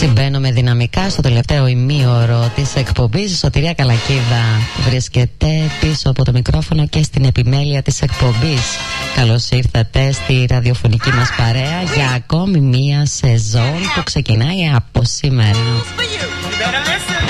Συμπαίνουμε δυναμικά στο τελευταίο ημίωρο της εκπομπής. Η Σωτηρία Καλακίδα βρίσκεται πίσω από το μικρόφωνο και στην επιμέλεια της εκπομπής. Καλώς ήρθατε στη ραδιοφωνική μας παρέα για ακόμη μία σεζόν που ξεκινάει από σήμερα.